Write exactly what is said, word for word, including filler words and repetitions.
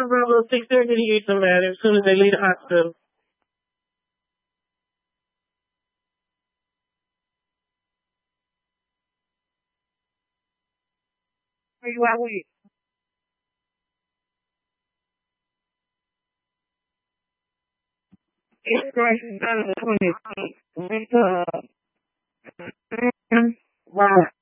seven Bravo six thirty to get them out as soon as they leave the hospital. Where you at with? Expiration done on the twenty-sixth. With, uh, wow.